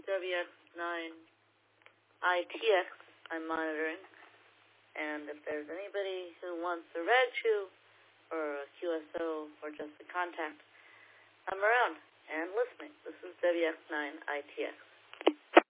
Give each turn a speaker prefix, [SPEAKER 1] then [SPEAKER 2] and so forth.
[SPEAKER 1] WX9ITX I'm monitoring. And if there's anybody who wants a rad shoe or a QSO or just a contact, I'm around and listening. This is WX9ITX.